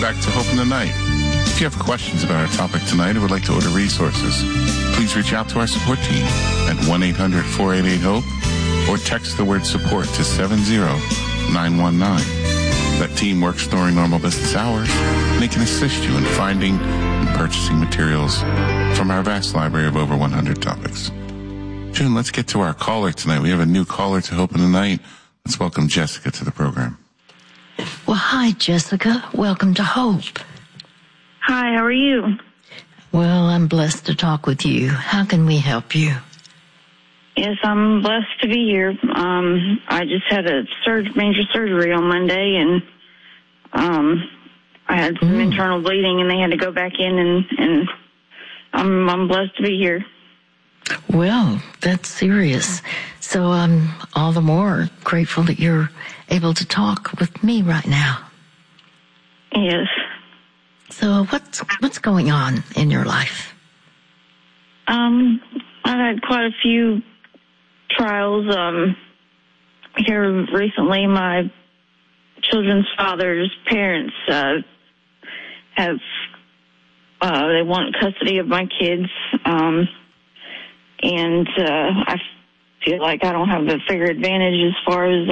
back to Hope in the Night. If you have questions about our topic tonight or would like to order resources, please reach out to our support team at 1-800-488-HOPE or text the word support to 70919. That team works during normal business hours, and they can assist you in finding and purchasing materials from our vast library of over 100 topics. June, let's get to our caller tonight. We have a new caller to Hope in the Night. Let's welcome Jessica to the program. Well, hi, Jessica. Welcome to Hope. Hi, how are you? Well, I'm blessed to talk with you. How can we help you? Yes, I'm blessed to be here. I just had a major surgery on Monday, and I had some internal bleeding, and they had to go back in, and I'm blessed to be here. Well, that's serious. So I'm all the more grateful that you're able to talk with me right now. Yes. So what's going on in your life? I've had quite a few trials. Here recently, my children's father's parents have they want custody of my kids, and I feel like I don't have the fair advantage as far as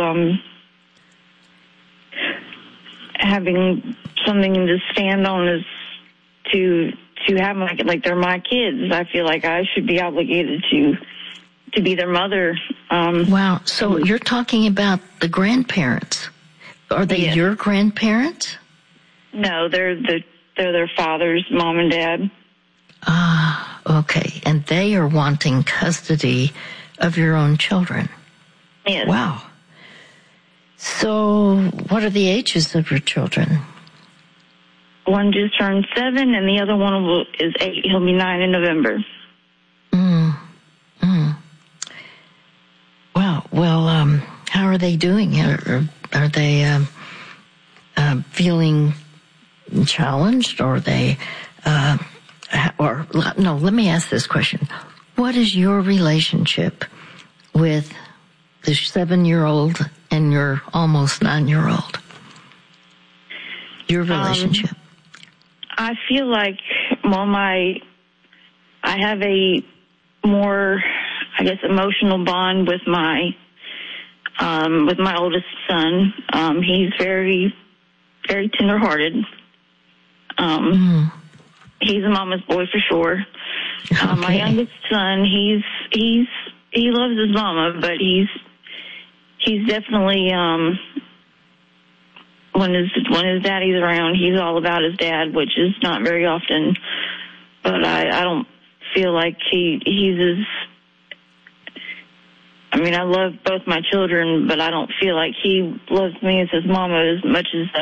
having something to stand on as to have like they're my kids. I feel like I should be obligated to be their mother. Wow. So you're talking about the grandparents. Are they your grandparents? No, they're their father's mom and dad. Ah, okay. And they are wanting custody of your own children. Yes. Wow. So what are the ages of your children? One just turned 7, and the other one is 8. He'll be 9 in November. Wow. Well, how are they doing? Are they feeling challenged? Or are they, no, let me ask this question. What is your relationship with the 7-year-old and your almost 9-year-old? Your relationship. I feel like, I have a more, I guess, emotional bond with my oldest son. He's very, very tenderhearted. He's a mama's boy for sure. Okay. My youngest son, he loves his mama, but he's definitely when his daddy's around, he's all about his dad, which is not very often. But I don't feel like he's as. I mean, I love both my children, but I don't feel like he loves me as his mama as much as.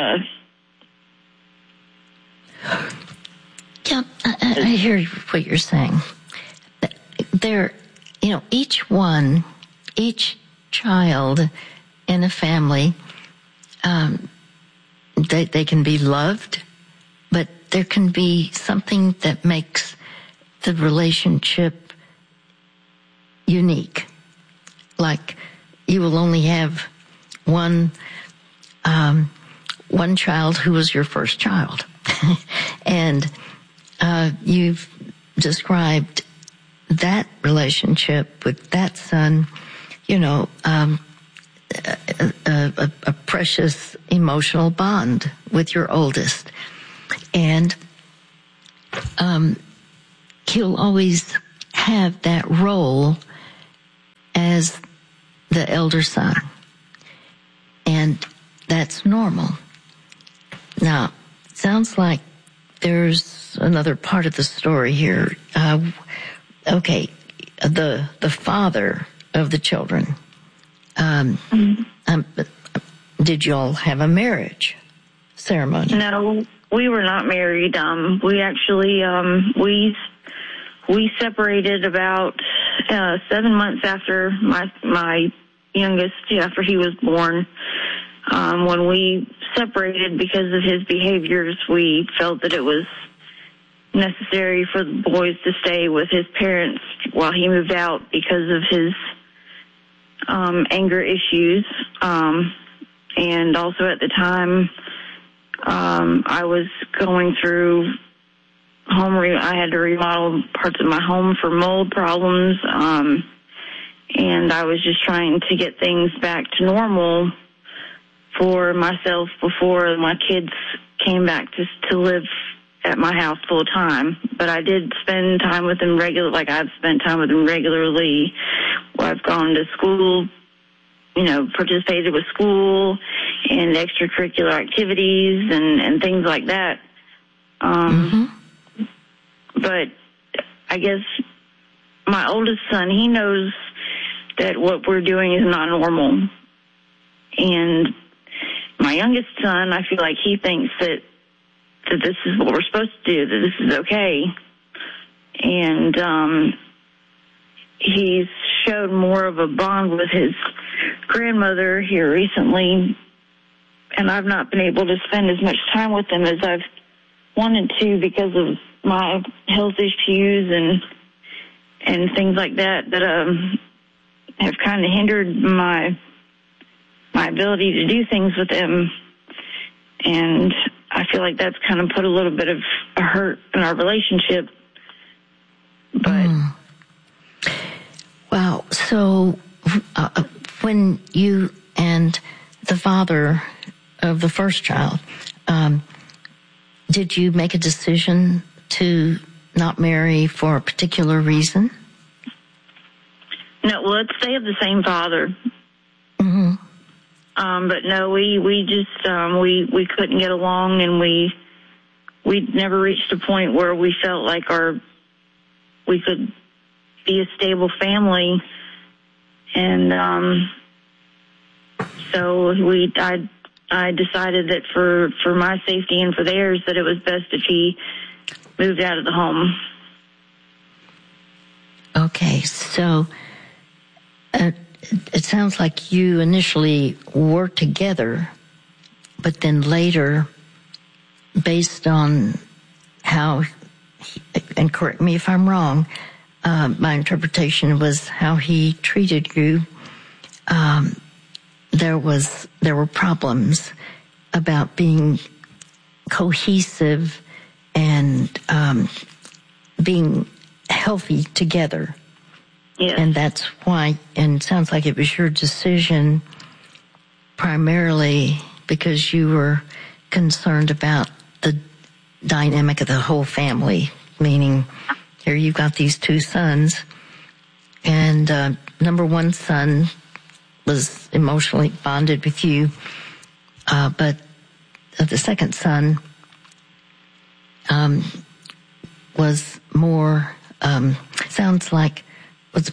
Yeah, I hear what you're saying. Each child in a family, they can be loved, but there can be something that makes the relationship unique. Like you will only have one child who was your first child. And you've described that relationship with that son, a precious emotional bond with your oldest. And he'll always have that role as the elder son. And that's normal. Now, it sounds like there's another part of the story here. The father of the children. Did you all have a marriage ceremony? No, we were not married. We actually we separated about 7 months after my youngest, after he was born. When we separated because of his behaviors, we felt that it was necessary for the boys to stay with his parents while he moved out because of his anger issues. And also at the time, I was going through I had to remodel parts of my home for mold problems, and I was just trying to get things back to normal for myself before my kids came back to live at my house full time. But I did spend time with them I've spent time with them regularly. I've gone to school, participated with school and extracurricular activities and things like that. But I guess my oldest son, he knows that what we're doing is not normal. And my youngest son, I feel like he thinks that this is what we're supposed to do, that this is okay. And he's showed more of a bond with his grandmother here recently, and I've not been able to spend as much time with him as I've wanted to because of my health issues and things like that have kind of hindered my ability to do things with him. And I feel like that's kind of put a little bit of a hurt in our relationship. But wow. So when you and the father of the first child, did you make a decision to not marry for a particular reason? No, well, they have the same father. Mm-hmm. But no, we just we couldn't get along, and we never reached a point where we felt like we could be a stable family, and so I decided that for my safety and for theirs, that it was best if he moved out of the home. Okay, so it sounds like you initially worked together, but then later, based on how, and correct me if I'm wrong, my interpretation was how he treated you. There were problems about being cohesive and being healthy together. Yes. And that's why, and it sounds like it was your decision primarily because you were concerned about the dynamic of the whole family, meaning here you've got these two sons, and number one son was emotionally bonded with you, but the second son was more, sounds like was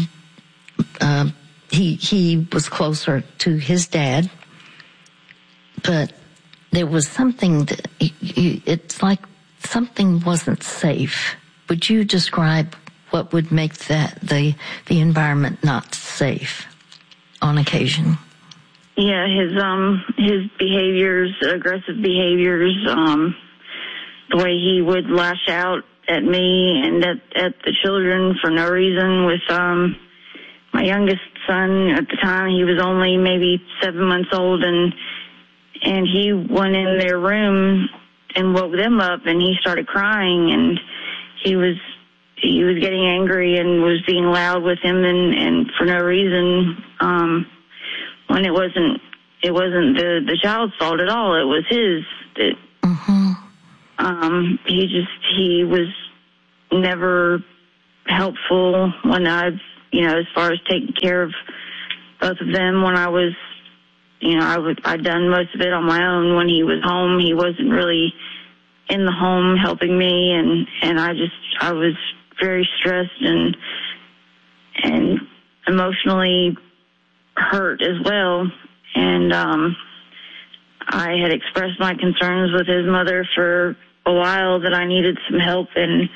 he was closer to his dad, but there was something that it's like something wasn't safe. Would you describe what would make that the environment not safe on occasion? Yeah, his behaviors, aggressive behaviors, the way he would lash out at me and at the children for no reason. With my youngest son at the time, he was only maybe 7 months old, and he went in their room and woke them up, and he started crying, and he was getting angry and was being loud with him, and for no reason, when it wasn't the child's fault at all. It was his. He was never helpful when as far as taking care of both of them. When I was, I'd done most of it on my own. When he was home, he wasn't really in the home helping me, and I was very stressed and emotionally hurt as well. And I had expressed my concerns with his mother for a while that I needed some help, and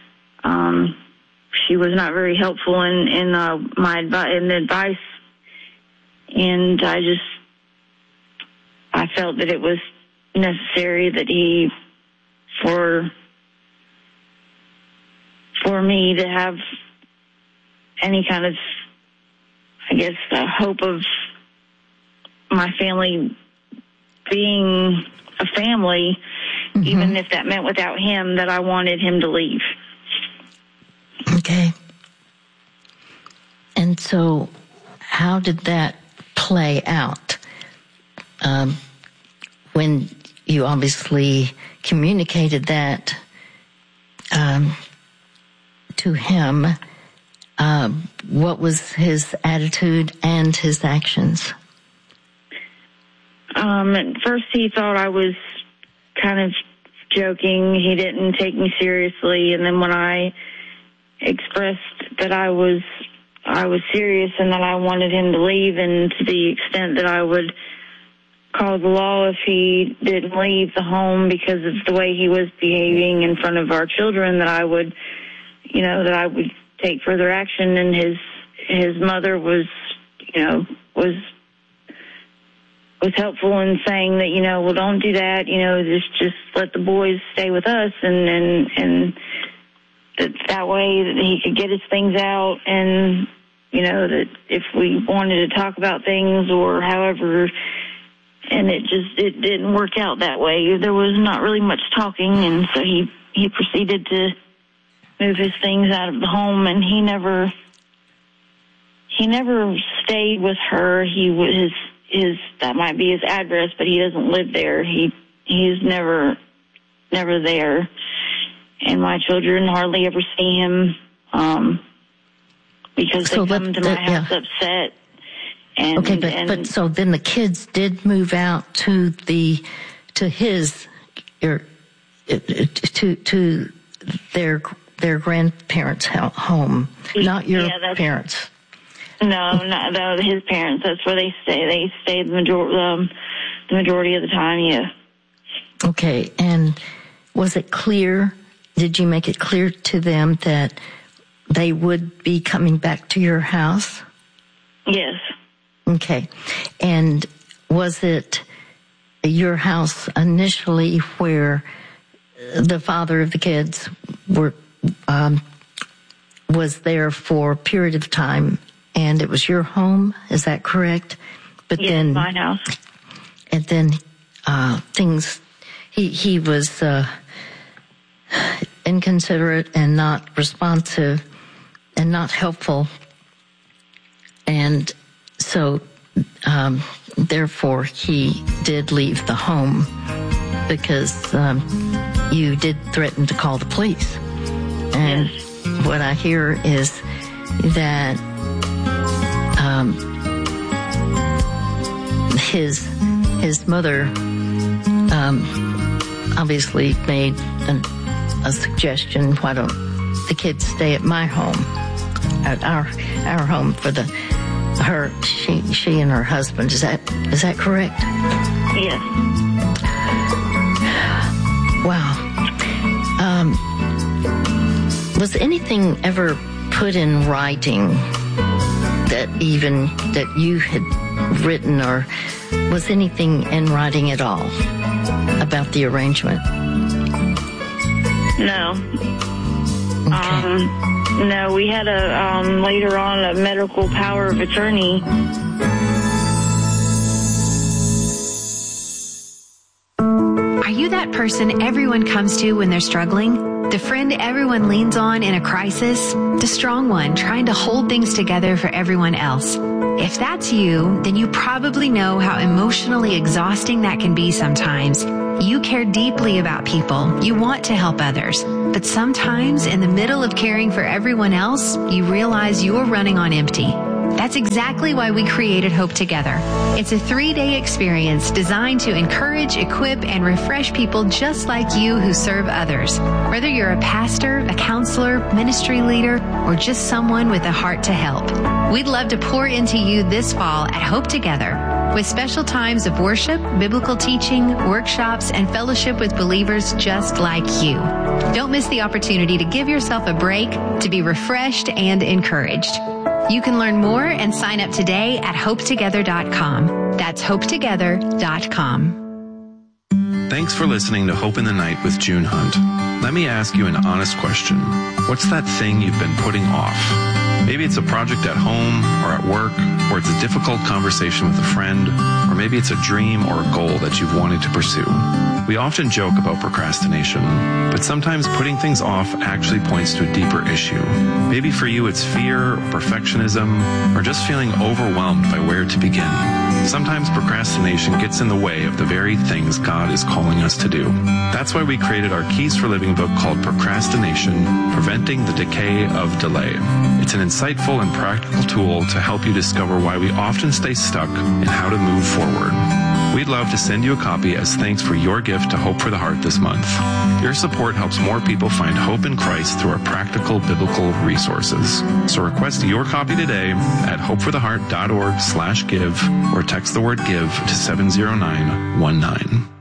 she was not very helpful in the advice. And I felt that it was necessary that he, for me to have any kind of, I guess, hope of my family being a family, even if that meant without him, that I wanted him to leave. Okay. And so how did that play out? When you obviously communicated that to him, what was his attitude and his actions? At first he thought I was kind of joking. He didn't take me seriously. And then when I expressed that I was serious and that I wanted him to leave, and to the extent that I would call the law if he didn't leave the home because of the way he was behaving in front of our children, that I would take further action. And his mother was helpful in saying that, well, don't do that, just let the boys stay with us, and that way that he could get his things out, and, that if we wanted to talk about things or however, and it didn't work out that way. There was not really much talking, and so he proceeded to move his things out of the home, and he never stayed with her. That might be his address, but he doesn't live there. He's never there. And my children hardly ever see him, because they come to my house upset. And, but so then the kids did move out to their grandparents' home, not your parents. No, his parents. That's where they stay. They stay the majority of the time, yeah. Okay, and was it clear, did you make it clear to them that they would be coming back to your house? Yes. Okay, and was it your house initially where the father of the kids was there for a period of time, and it was your home? Is that correct? But yes, then my house. And then he was inconsiderate and not responsive and not helpful, and so therefore he did leave the home because you did threaten to call the police. And what I hear is that his mother obviously made a suggestion, why don't the kids stay at my home, at our home for she and her husband. Is that correct? Yes. Wow. Was anything ever put in writing that you had written, or was anything in writing at all about the arrangement? No. Okay. No, we had later on a medical power of attorney. Are you that person everyone comes to when they're struggling? The friend everyone leans on in a crisis? The strong one trying to hold things together for everyone else? If that's you, then you probably know how emotionally exhausting that can be sometimes. You care deeply about people. You want to help others. But sometimes, in the middle of caring for everyone else, you realize you're running on empty. That's exactly why we created Hope Together. It's a 3-day experience designed to encourage, equip, and refresh people just like you who serve others. Whether you're a pastor, a counselor, ministry leader, or just someone with a heart to help. We'd love to pour into you this fall at Hope Together, with special times of worship, biblical teaching, workshops, and fellowship with believers just like you. Don't miss the opportunity to give yourself a break, to be refreshed and encouraged. You can learn more and sign up today at hopetogether.com. That's hopetogether.com. Thanks for listening to Hope in the Night with June Hunt. Let me ask you an honest question. What's that thing you've been putting off? Maybe it's a project at home or at work, or it's a difficult conversation with a friend, or maybe it's a dream or a goal that you've wanted to pursue. We often joke about procrastination, but sometimes putting things off actually points to a deeper issue. Maybe for you it's fear, or perfectionism, or just feeling overwhelmed by where to begin. Sometimes procrastination gets in the way of the very things God is calling us to do. That's why we created our Keys for Living book called Procrastination, Preventing the Decay of Delay. It's an insightful and practical tool to help you discover why we often stay stuck and how to move forward. We'd love to send you a copy as thanks for your gift to Hope for the Heart this month. Your support helps more people find hope in Christ through our practical biblical resources. So request your copy today at hopefortheheart.org/give or text the word give to 70919.